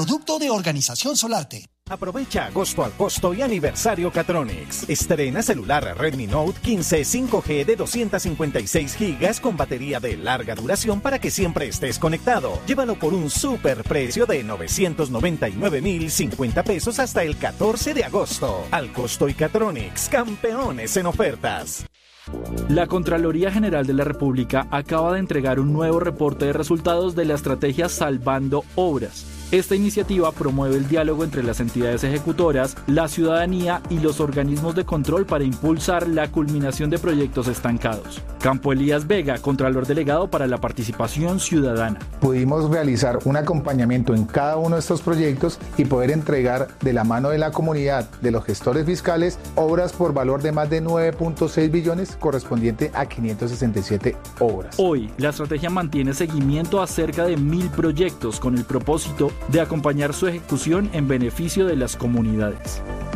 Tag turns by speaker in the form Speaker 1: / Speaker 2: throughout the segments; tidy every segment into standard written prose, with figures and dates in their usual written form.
Speaker 1: producto de Organización Solarte.
Speaker 2: Aprovecha agosto y aniversario Catronics. Estrena celular Redmi Note 15 5G de 256 GB con batería de larga duración para que siempre estés conectado. Llévalo por un super precio de 999.050 pesos hasta el 14 de agosto. Al costo y Catronics, campeones en ofertas.
Speaker 3: La Contraloría General de la República acaba de entregar un nuevo reporte de resultados de la estrategia Salvando Obras. Esta iniciativa promueve el diálogo entre las entidades ejecutoras, la ciudadanía y los organismos de control para impulsar la culminación de proyectos estancados. Campo Elías Vega, Contralor Delegado para la Participación Ciudadana.
Speaker 4: Pudimos realizar un acompañamiento en cada uno de estos proyectos y poder entregar de la mano de la comunidad, de los gestores fiscales, obras por valor de más de 9.6 billones correspondiente a 567 obras.
Speaker 3: Hoy, la estrategia mantiene seguimiento a cerca de 1.000 proyectos con el propósito de acompañar su ejecución en beneficio de las comunidades.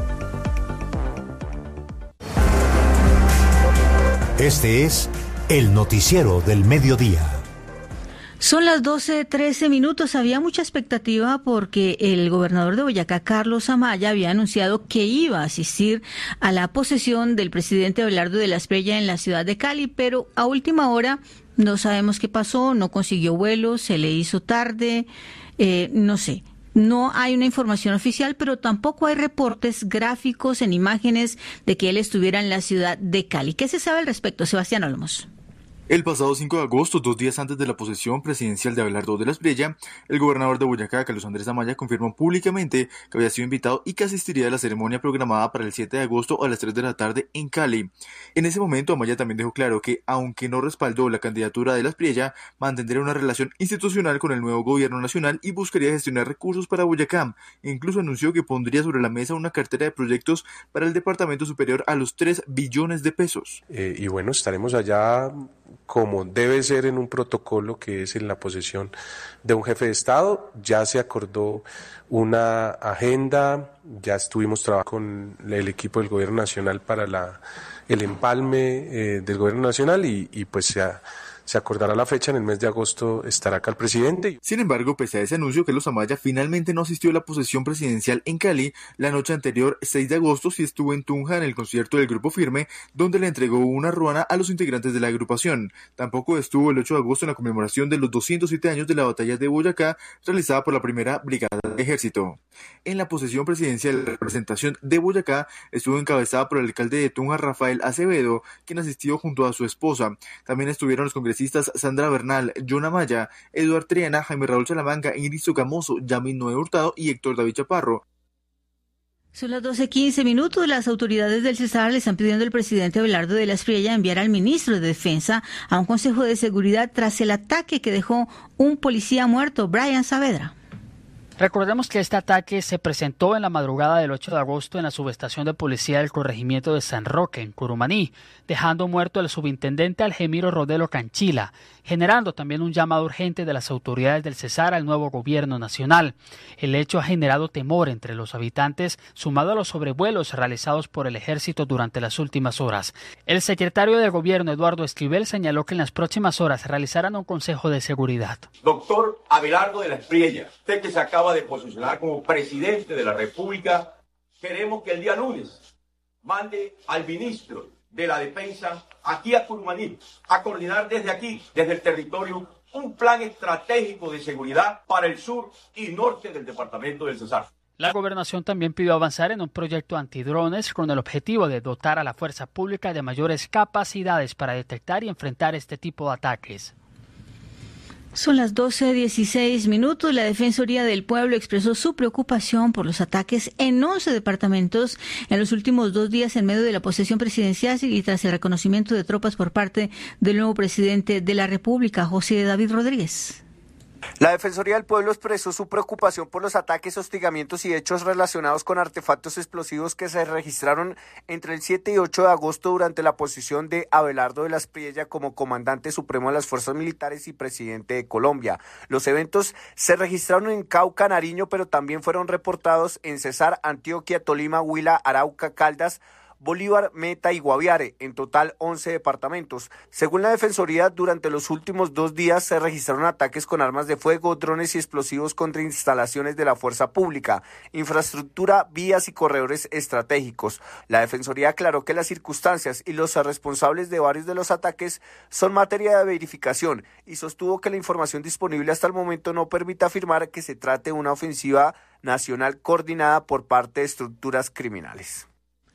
Speaker 5: Este es el noticiero del mediodía.
Speaker 6: Son las 12:13. Había mucha expectativa porque el gobernador de Boyacá, Carlos Amaya, había anunciado que iba a asistir a la posesión del presidente Abelardo de la Espriella en la ciudad de Cali, pero a última hora no sabemos qué pasó, no consiguió vuelo, se le hizo tarde. No sé, no hay una información oficial, pero tampoco hay reportes gráficos en imágenes de que él estuviera en la ciudad de Cali. ¿Qué se sabe al respecto, Sebastián Olmos?
Speaker 7: El pasado 5 de agosto, 2 días antes de la posesión presidencial de Abelardo de la Espriella, el gobernador de Boyacá, Carlos Andrés Amaya, confirmó públicamente que había sido invitado y que asistiría a la ceremonia programada para el 7 de agosto a las 3 de la tarde en Cali. En ese momento, Amaya también dejó claro que, aunque no respaldó la candidatura de la Espriella, mantendría una relación institucional con el nuevo gobierno nacional y buscaría gestionar recursos para Boyacá. Incluso anunció que pondría sobre la mesa una cartera de proyectos para el departamento superior a los 3 billones de pesos.
Speaker 8: Y bueno, estaremos allá como debe ser en un protocolo que es en la posesión de un jefe de Estado. Ya se acordó una agenda, ya estuvimos trabajando con el equipo del Gobierno Nacional para el empalme del Gobierno Nacional y pues se acordará la fecha. En el mes de agosto estará acá el presidente.
Speaker 7: Sin embargo, pese a ese anuncio, Carlos Amaya finalmente no asistió a la posesión presidencial en Cali. La noche anterior, 6 de agosto, sí estuvo en Tunja en el concierto del Grupo Firme, donde le entregó una ruana a los integrantes de la agrupación. Tampoco estuvo el 8 de agosto en la conmemoración de los 207 años de la batalla de Boyacá, realizada por la primera Brigada del Ejército. En la posesión presidencial, la representación de Boyacá estuvo encabezada por el alcalde de Tunja, Rafael Acevedo, quien asistió junto a su esposa. También estuvieron los congresistas Sandra Bernal, John Amaya, Eduardo Triana, Jaime Raúl Salamanca, Ingrid Sogamoso, Yamin Noé Hurtado y Héctor David Chaparro.
Speaker 6: Son las 12:15. Las autoridades del Cesar le están pidiendo al presidente Abelardo de la Espriella enviar al ministro de Defensa a un consejo de seguridad tras el ataque que dejó un policía muerto, Brian Saavedra.
Speaker 9: Recordemos que este ataque se presentó en la madrugada del 8 de agosto en la subestación de policía del corregimiento de San Roque, en Curumaní, dejando muerto al subintendente Algemiro Rodelo Canchila, generando también un llamado urgente de las autoridades del Cesar al nuevo gobierno nacional. El hecho ha generado temor entre los habitantes, sumado a los sobrevuelos realizados por el ejército durante las últimas horas. El secretario de Gobierno, Eduardo Esquivel, señaló que en las próximas horas realizarán un consejo de seguridad.
Speaker 10: Doctor Abelardo de la Espriella, usted que se acaba de posicionar como presidente de la República, queremos que el día lunes mande al ministro de la Defensa aquí a Curumaní a coordinar desde aquí, desde el territorio, un plan estratégico de seguridad para el sur y norte del departamento del Cesar.
Speaker 9: La gobernación también pidió avanzar en un proyecto antidrones con el objetivo de dotar a la fuerza pública de mayores capacidades para detectar y enfrentar este tipo de ataques.
Speaker 6: Son las 12:16. La Defensoría del Pueblo expresó su preocupación por los ataques en 11 departamentos en los últimos 2 días en medio de la posesión presidencial y tras el reconocimiento de tropas por parte del nuevo presidente de la República, José David Rodríguez.
Speaker 11: La Defensoría del Pueblo expresó su preocupación por los ataques, hostigamientos y hechos relacionados con artefactos explosivos que se registraron entre el 7 y 8 de agosto durante la posesión de Abelardo de la Espriella como comandante supremo de las fuerzas militares y presidente de Colombia. Los eventos se registraron en Cauca, Nariño, pero también fueron reportados en Cesar, Antioquia, Tolima, Huila, Arauca, Caldas, Bolívar, Meta y Guaviare, en total 11 departamentos. Según la Defensoría, durante los últimos 2 días se registraron ataques con armas de fuego, drones y explosivos contra instalaciones de la fuerza pública, infraestructura, vías y corredores estratégicos. La Defensoría aclaró que las circunstancias y los responsables de varios de los ataques son materia de verificación y sostuvo que la información disponible hasta el momento no permite afirmar que se trate de una ofensiva nacional coordinada por parte de estructuras criminales.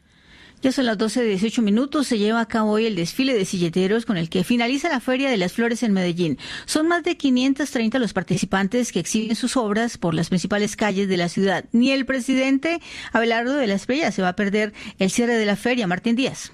Speaker 6: Ya son las 12:18. Se lleva a cabo hoy el desfile de silleteros con el que finaliza la Feria de las Flores en Medellín. Son más de 530 los participantes que exhiben sus obras por las principales calles de la ciudad. Ni el presidente Abelardo de la Espriella se va a perder el cierre de la feria. Martín Díaz.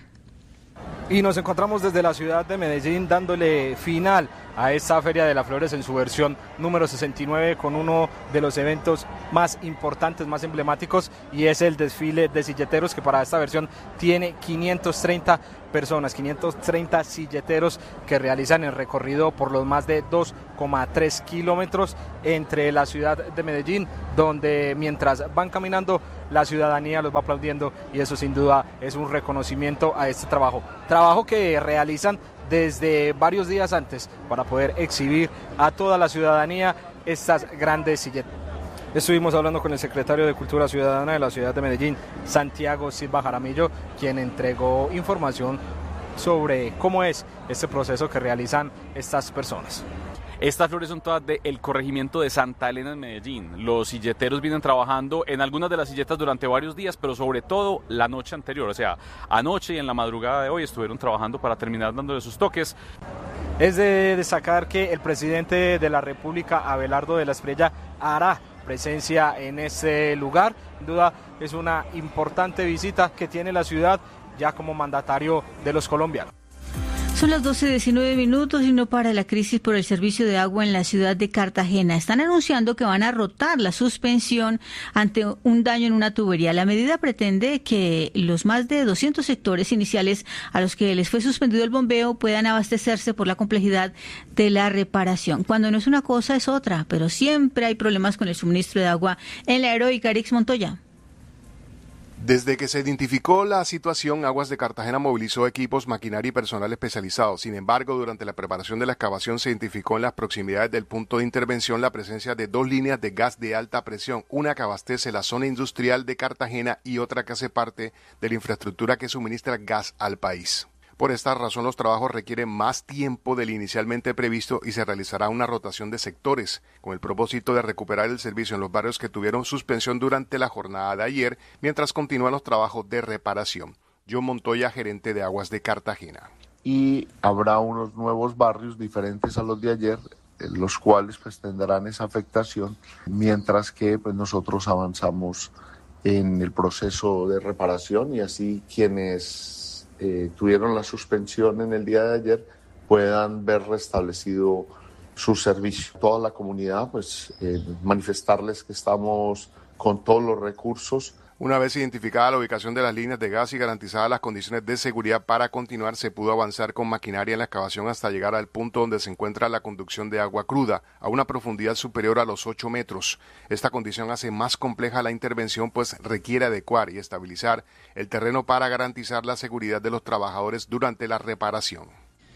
Speaker 12: Y nos encontramos desde la ciudad de Medellín dándole final a esta Feria de las Flores en su versión número 69 con uno de los eventos más importantes, más emblemáticos, y es el desfile de silleteros, que para esta versión tiene 530 personas, 530 silleteros que realizan el recorrido por los más de 2,3 kilómetros entre la ciudad de Medellín, donde mientras van caminando la ciudadanía los va aplaudiendo, y eso sin duda es un reconocimiento a este trabajo que realizan desde varios días antes para poder exhibir a toda la ciudadanía estas grandes silletas. Estuvimos hablando con el secretario de Cultura Ciudadana de la ciudad de Medellín, Santiago Silva Jaramillo, quien entregó información sobre cómo es este proceso que realizan estas personas.
Speaker 13: Estas flores son todas del corregimiento de Santa Elena en Medellín. Los silleteros vienen trabajando en algunas de las silletas durante varios días, pero sobre todo la noche anterior, o sea, anoche y en la madrugada de hoy estuvieron trabajando para terminar dándole sus toques.
Speaker 12: Es de destacar que el presidente de la República, Abelardo de la Espriella, hará presencia en este lugar. Sin duda es una importante visita que tiene la ciudad ya como mandatario de los colombianos.
Speaker 6: Son las 12:19 y no para la crisis por el servicio de agua en la ciudad de Cartagena. Están anunciando que van a rotar la suspensión ante un daño en una tubería. La medida pretende que los más de 200 sectores iniciales a los que les fue suspendido el bombeo puedan abastecerse por la complejidad de la reparación. Cuando no es una cosa es otra, pero siempre hay problemas con el suministro de agua en la Heroica. Arix Montoya.
Speaker 14: Desde que se identificó la situación, Aguas de Cartagena movilizó equipos, maquinaria y personal especializado. Sin embargo, durante la preparación de la excavación se identificó en las proximidades del punto de intervención la presencia de 2 líneas de gas de alta presión, una que abastece la zona industrial de Cartagena y otra que hace parte de la infraestructura que suministra gas al país. Por esta razón, los trabajos requieren más tiempo del inicialmente previsto y se realizará una rotación de sectores, con el propósito de recuperar el servicio en los barrios que tuvieron suspensión durante la jornada de ayer, mientras continúan los trabajos de reparación. John Montoya, gerente de Aguas de Cartagena.
Speaker 15: Y habrá unos nuevos barrios diferentes a los de ayer, los cuales pues tendrán esa afectación, mientras que pues nosotros avanzamos en el proceso de reparación, y así quienes tuvieron la suspensión en el día de ayer puedan ver restablecido su servicio. Toda la comunidad, pues manifestarles que estamos con todos los recursos.
Speaker 14: Una vez identificada la ubicación de las líneas de gas y garantizadas las condiciones de seguridad para continuar, se pudo avanzar con maquinaria en la excavación hasta llegar al punto donde se encuentra la conducción de agua cruda, a una profundidad superior a los 8 metros. Esta condición hace más compleja la intervención, pues requiere adecuar y estabilizar el terreno para garantizar la seguridad de los trabajadores durante la reparación.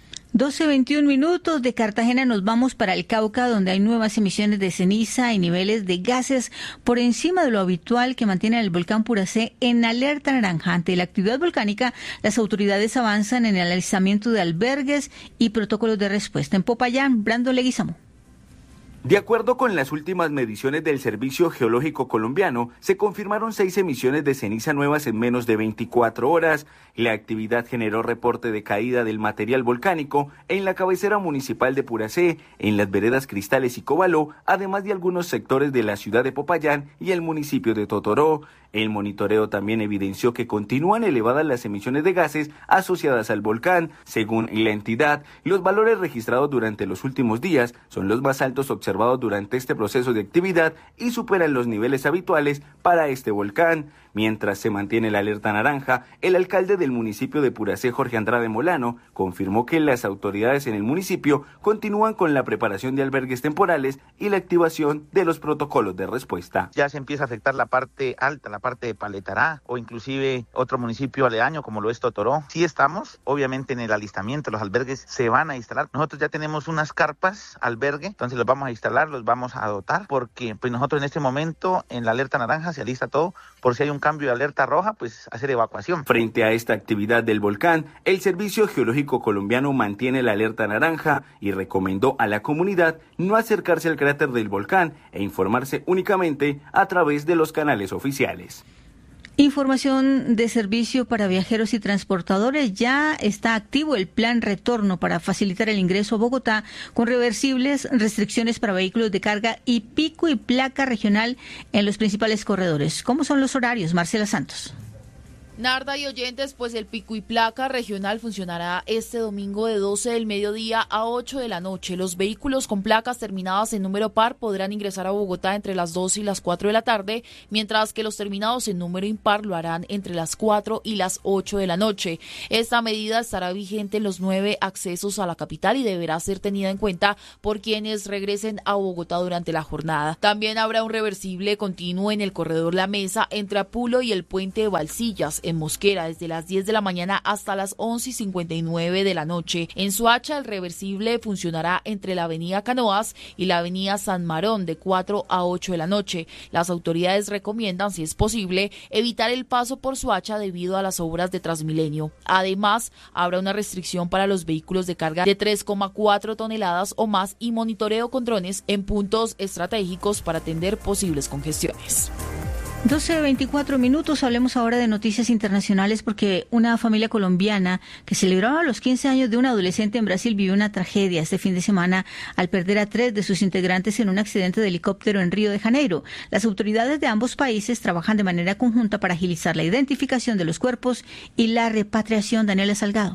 Speaker 6: 12:21. De Cartagena nos vamos para el Cauca, donde hay nuevas emisiones de ceniza y niveles de gases por encima de lo habitual que mantiene el volcán Puracé en alerta naranja. Ante la actividad volcánica, las autoridades avanzan en el alistamiento de albergues y protocolos de respuesta. En Popayán, Brando Leguizamo.
Speaker 16: De acuerdo con las últimas mediciones del Servicio Geológico Colombiano, se confirmaron 6 emisiones de ceniza nuevas en menos de 24 horas. La actividad generó reporte de caída del material volcánico en la cabecera municipal de Puracé, en las veredas Cristales y Cobaló, además de algunos sectores de la ciudad de Popayán y el municipio de Totoró. El monitoreo también evidenció que continúan elevadas las emisiones de gases asociadas al volcán. Según la entidad, los valores registrados durante los últimos días son los más altos observados durante este proceso de actividad y superan los niveles habituales para este volcán. Mientras se mantiene la alerta naranja, el alcalde del municipio de Puracé, Jorge Andrade Molano, confirmó que las autoridades en el municipio continúan con la preparación de albergues temporales y la activación de los protocolos de respuesta.
Speaker 17: Ya se empieza a afectar la parte alta, la parte de Paletará o inclusive otro municipio aledaño como lo es Totoró. Sí estamos, obviamente, en el alistamiento, los albergues se van a instalar. Nosotros ya tenemos unas carpas albergue, entonces los vamos a instalar, los vamos a dotar, porque pues nosotros en este momento en la alerta naranja se alista todo, por si hay un cambio de alerta roja, pues hacer evacuación.
Speaker 16: Frente a esta actividad del volcán, el Servicio Geológico Colombiano mantiene la alerta naranja y recomendó a la comunidad no acercarse al cráter del volcán e informarse únicamente a través de los canales oficiales.
Speaker 6: Información de servicio para viajeros y transportadores. Ya está activo el plan retorno para facilitar el ingreso a Bogotá con reversibles, restricciones para vehículos de carga y pico y placa regional en los principales corredores. ¿Cómo son los horarios? Marcela Santos.
Speaker 18: Narda y oyentes, pues el pico y placa regional funcionará este domingo de 12 del mediodía a 8 de la noche. Los vehículos con placas terminadas en número par podrán ingresar a Bogotá entre las 12 y las 4 de la tarde, mientras que los terminados en número impar lo harán entre las 4 y las 8 de la noche. Esta medida estará vigente en los 9 accesos a la capital y deberá ser tenida en cuenta por quienes regresen a Bogotá durante la jornada. También habrá un reversible continuo en el corredor La Mesa entre Apulo y el puente de Balsillas, en Mosquera, desde las 10 de la mañana hasta las 11:59 de la noche. En Soacha, el reversible funcionará entre la avenida Canoas y la avenida San Marón de 4 a 8 de la noche. Las autoridades recomiendan, si es posible, evitar el paso por Soacha debido a las obras de Transmilenio. Además, habrá una restricción para los vehículos de carga de 3,4 toneladas o más y monitoreo con drones en puntos estratégicos para atender posibles congestiones.
Speaker 6: 12:24 minutos. Hablemos ahora de noticias internacionales porque una familia colombiana que celebraba los 15 años de un adolescente en Brasil vivió una tragedia este fin de semana al perder a 3 de sus integrantes en un accidente de helicóptero en Río de Janeiro. Las autoridades de ambos países trabajan de manera conjunta para agilizar la identificación de los cuerpos y la repatriación. Daniela Salgado.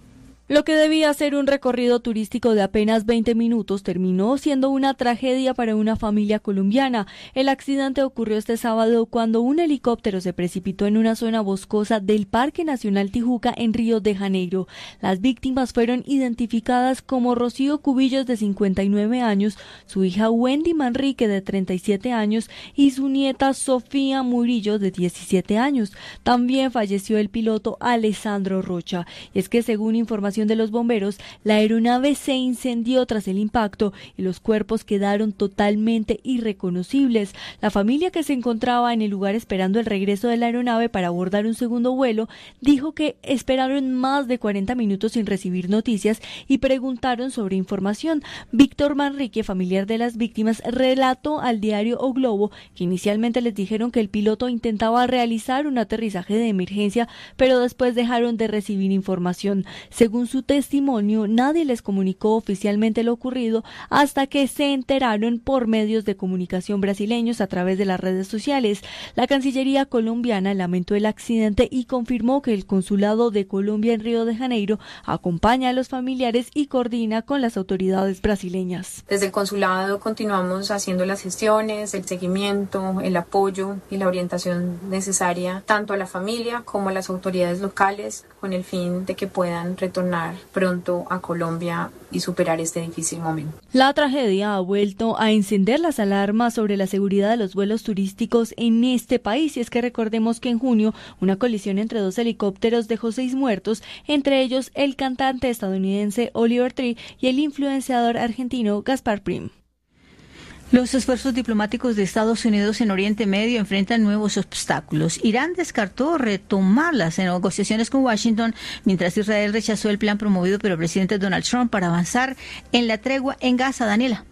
Speaker 19: Lo que debía ser un recorrido turístico de apenas 20 minutos terminó siendo una tragedia para una familia colombiana. El accidente ocurrió este sábado cuando un helicóptero se precipitó en una zona boscosa del Parque Nacional Tijuca en Río de Janeiro. Las víctimas fueron identificadas como Rocío Cubillos, de 59 años, su hija Wendy Manrique, de 37 años, y su nieta Sofía Murillo, de 17 años. También falleció el piloto Alessandro Rocha. Y es que, según información de los bomberos, la aeronave se incendió tras el impacto y los cuerpos quedaron totalmente irreconocibles. La familia, que se encontraba en el lugar esperando el regreso de la aeronave para abordar un segundo vuelo, dijo que esperaron más de 40 minutos sin recibir noticias y preguntaron sobre información. Víctor Manrique, familiar de las víctimas, relató al diario O Globo que inicialmente les dijeron que el piloto intentaba realizar un aterrizaje de emergencia, pero después dejaron de recibir información. Según su testimonio, nadie les comunicó oficialmente lo ocurrido hasta que se enteraron por medios de comunicación brasileños a través de las redes sociales. La Cancillería colombiana lamentó el accidente y confirmó que el Consulado de Colombia en Río de Janeiro acompaña a los familiares y coordina con las autoridades brasileñas.
Speaker 20: Desde el consulado continuamos haciendo las gestiones, el seguimiento, el apoyo y la orientación necesaria tanto a la familia como a las autoridades locales con el fin de que puedan retornar pronto a Colombia y superar este difícil momento.
Speaker 19: La tragedia ha vuelto a encender las alarmas sobre la seguridad de los vuelos turísticos en este país, y es que recordemos que en junio una colisión entre 2 helicópteros dejó 6 muertos, entre ellos el cantante estadounidense Oliver Tree y el influenciador argentino Gaspar Prim.
Speaker 6: Los esfuerzos diplomáticos de Estados Unidos en Oriente Medio enfrentan nuevos obstáculos. Irán descartó retomar las negociaciones con Washington, mientras Israel rechazó el plan promovido por el presidente Donald Trump para avanzar en la tregua en Gaza. Daniela.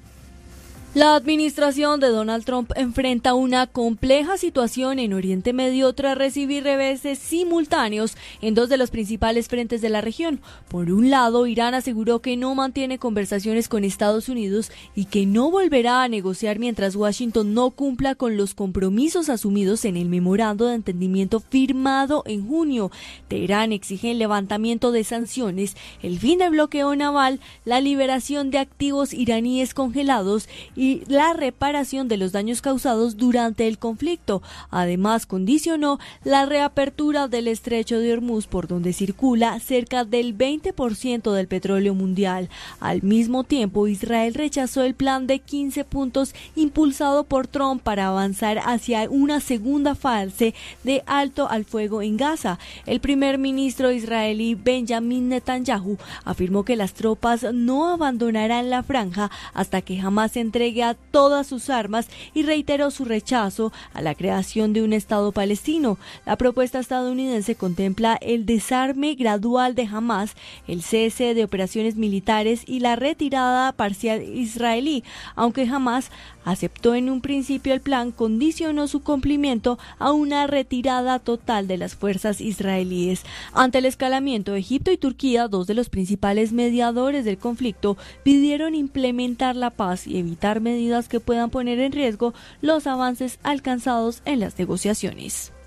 Speaker 19: La administración de Donald Trump enfrenta una compleja situación en Oriente Medio tras recibir reveses simultáneos en 2 de los principales frentes de la región. Por un lado, Irán aseguró que no mantiene conversaciones con Estados Unidos y que no volverá a negociar mientras Washington no cumpla con los compromisos asumidos en el memorando de entendimiento firmado en junio. Teherán exige el levantamiento de sanciones, el fin del bloqueo naval, la liberación de activos iraníes congelados y la reparación de los daños causados durante el conflicto. Además, condicionó la reapertura del estrecho de Hormuz, por donde circula cerca del 20% del petróleo mundial. Al mismo tiempo, Israel rechazó el plan de 15 puntos impulsado por Trump para avanzar hacia una segunda fase de alto al fuego en Gaza. El primer ministro israelí Benjamin Netanyahu afirmó que las tropas no abandonarán la franja hasta que Hamás entregue a todas sus armas y reiteró su rechazo a la creación de un Estado palestino. La propuesta estadounidense contempla el desarme gradual de Hamás, el cese de operaciones militares y la retirada parcial israelí. Aunque Hamás aceptó en un principio el plan, condicionó su cumplimiento a una retirada total de las fuerzas israelíes. Ante el escalamiento, Egipto y Turquía, dos de los principales mediadores del conflicto, pidieron implementar la paz y evitar medidas que puedan poner en riesgo los avances alcanzados en las negociaciones.